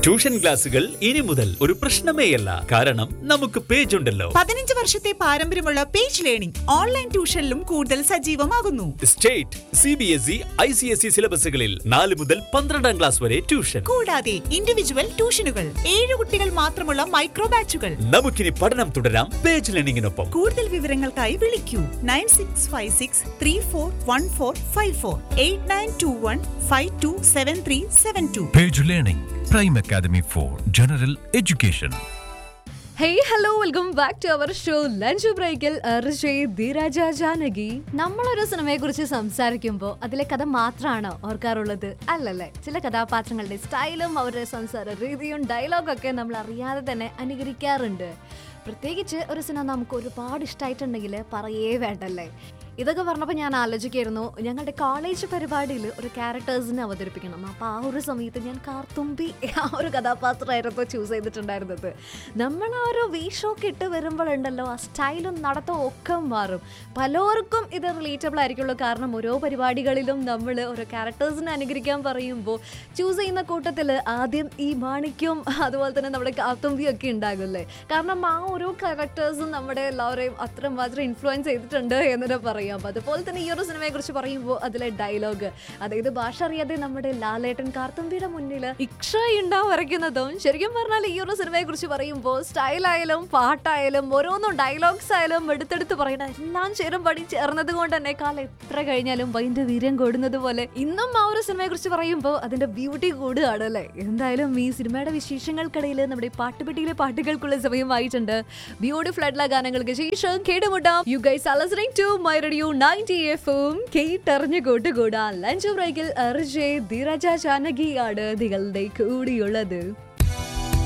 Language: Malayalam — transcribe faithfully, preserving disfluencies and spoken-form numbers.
ട്യൂഷൻ ക്ലാസുകൾ ഇനി മുതൽ ഒരു പ്രശ്നമേയല്ല. കാരണം നമുക്ക് പേജ് ഉണ്ടല്ലോ. പതിനഞ്ച് വർഷത്തെ പാരമ്പര്യമുള്ള പേജ് ലേണിംഗ് ഓൺലൈൻ ട്യൂഷനിലും കൂടുതൽ സജീവമാകുന്നു. State, C B S E, I C S E സിലബസുകളിൽ നാല് മുതൽ പന്ത്രണ്ടാം ക്ലാസ് വരെ ട്യൂഷൻ. കൂടാതെ ഇൻഡിവിജ്വൽ ട്യൂഷനുകൾ, ഏഴ് കുട്ടികൾ മാത്രമുള്ള മൈക്രോ ബാച്ചുകൾ. നമുക്കിനി പഠനം തുടരാം പേജ് ലേണിംഗിനൊപ്പം. കൂടുതൽ വിവരങ്ങൾക്കായി വിളിക്കൂ nine six five six three four one four five four eight nine to one five to seven three seven to. Page learning prime academy for general education. Hey hello, welcome back to our show lunch ബ്രേക്കിൽ ധീരജ ജാനകി. നമ്മളൊരു സിനിമയെ കുറിച്ച് സംസാരിക്കുമ്പോൾ അതിലെ കഥ മാത്രമാണോ ഓർക്കാറുള്ളത്? അല്ലല്ലേ. ചില കഥാപാത്രങ്ങളുടെ സ്റ്റൈലും അവരുടെ സംസാര രീതിയും ഡയലോഗൊക്കെ നമ്മൾ അറിയാതെ തന്നെ അനുകരിക്കാറുണ്ട്. പ്രത്യേകിച്ച് ഒരു സിനിമ നമുക്ക് ഒരുപാട് ഇഷ്ടമായിട്ടുണ്ടെങ്കിൽ പറയേ വേണ്ടല്ലേ. ഇതൊക്കെ പറഞ്ഞപ്പോൾ ഞാൻ ആലോചിക്കായിരുന്നു, ഞങ്ങളുടെ കോളേജ് പരിപാടിയിൽ ഒരു ക്യാരക്ടേഴ്സിനെ അവതരിപ്പിക്കണം. അപ്പോൾ ആ ഒരു സമയത്ത് ഞാൻ കാർത്തുമ്പി ആ ഒരു കഥാപാത്രമായിരുന്നു ചൂസ് ചെയ്തിട്ടുണ്ടായിരുന്നത്. നമ്മൾ ആ ഒരു വീഷൊക്കെ ഇട്ട് വരുമ്പോഴുണ്ടല്ലോ, ആ സ്റ്റൈലും നടത്തവും ഒക്കെ മാറും. പലർക്കും ഇത് റിലേറ്റബിൾ ആയിരിക്കുള്ളൂ. കാരണം ഓരോ പരിപാടികളിലും നമ്മൾ ഓരോ ക്യാരക്ടേഴ്സിനെ അനുകരിക്കാൻ പറയുമ്പോൾ ചൂസ് ചെയ്യുന്ന കൂട്ടത്തിൽ ആദ്യം ഈ മാണിക്യം അതുപോലെ തന്നെ നമ്മുടെ കാർത്തുമ്പിയൊക്കെ ഉണ്ടാകില്ലേ. കാരണം ആ ഓരോ ക്യാരക്ടേഴ്സും നമ്മുടെ എല്ലാവരെയും അത്രമാത്രം ഇൻഫ്ലുവൻസ് ചെയ്തിട്ടുണ്ട് എന്നൊക്കെ പറയാം. അതുപോലെ തന്നെ ഈ ഒരു സിനിമയെ കുറിച്ച് പറയുമ്പോൾ അതിലെ ഡയലോഗ്, അതായത് ഭാഷ അറിയാതെ നമ്മുടെ ലാലേട്ടൻ കാർത്തുമ്പിയുടെ മുന്നിൽ ഇക്ഷ ഉണ്ടാവും വരയ്ക്കുന്നതും, ശരിക്കും പറഞ്ഞാൽ ഈ ഒരു സിനിമയെ കുറിച്ച് പറയുമ്പോൾ സ്റ്റൈലായാലും പാട്ടായാലും ഓരോന്നും ഡയലോഗ്സ് ആയാലും എടുത്തെടുത്ത് പറയണ എല്ലാം ചേരും പടി ചേർന്നത് കൊണ്ട് തന്നെ കാലം എത്ര കഴിഞ്ഞാലും വൈൻ്റെ വീര്യം കൂടുന്നത് പോലെ ഇന്നും ആ ഒരു സിനിമയെ കുറിച്ച് പറയുമ്പോൾ അതിന്റെ ബ്യൂട്ടി കൂടുകയാണ് അല്ലേ. എന്തായാലും ഈ സിനിമയുടെ വിശേഷങ്ങൾക്കിടയിൽ നമ്മുടെ പാട്ടുപെട്ടിയിലെ പാട്ടുകൾക്കുള്ള സമയമായിട്ടുണ്ട്. ബ്യൂട്ടിഫുൾ ആയിട്ടുള്ള ഗാനങ്ങൾക്ക് ശേഷം കേടുമുട്ടാം. You guys are listening to my radio ninety എഫും കേട്ടറിഞ്ഞു കൂട്ടുകൂടാ. ലഞ്ച് ബ്രേക്കിൽ ധീരജ ജാനകിയാണ് നിങ്ങളുടെ കൂടിയുള്ളത്.